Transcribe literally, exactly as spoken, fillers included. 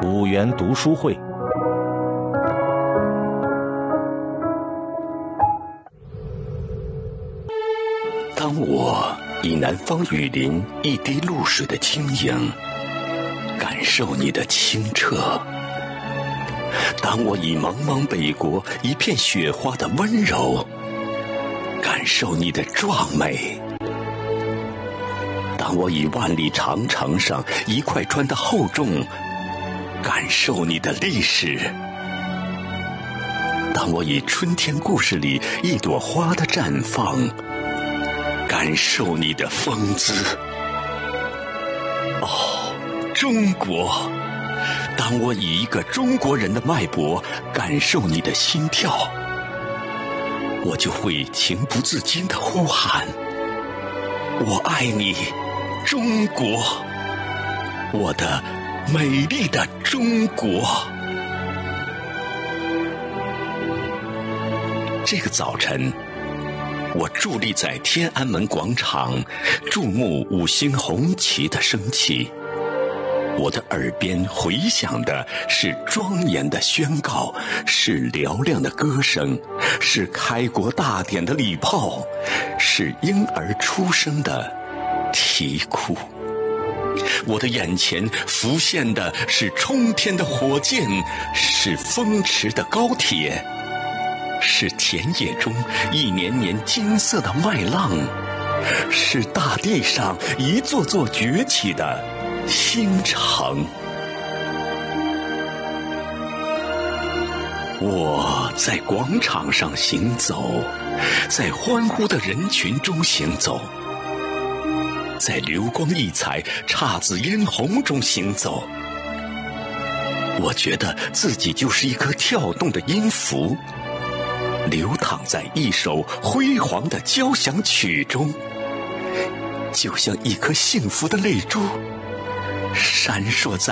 五元读书会。 当我以南方雨林一滴露水的轻盈，感受你的清澈；当我以茫茫北国一片雪花的温柔，感受你的壮美；当我以万里长城上一块砖的厚重，感受你的历史；当我以春天故事里一朵花的绽放，感受你的风姿。哦，中国，当我以一个中国人的脉搏感受你的心跳，我就会情不自禁地呼喊：我爱你，中国，我的美丽的中国。这个早晨，我伫立在天安门广场，注目五星红旗的升起。我的耳边回响的是庄严的宣告，是嘹亮的歌声，是开国大典的礼炮，是婴儿出生的啼哭。我的眼前浮现的是冲天的火箭，是风驰的高铁，是田野中一年年金色的麦浪，是大地上一座座崛起的新城。我在广场上行走，在欢呼的人群中行走，在流光溢彩、姹紫嫣红中行走。我觉得自己就是一颗跳动的音符，流淌在一首辉煌的交响曲中，就像一颗幸福的泪珠，闪烁在